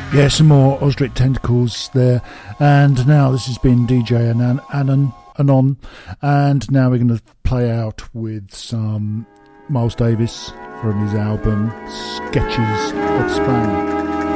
Yeah, some more Osric Tentacles there. And now this has been DJ Anon. And now we're going to play out with some Miles Davis from his album Sketches of Spain.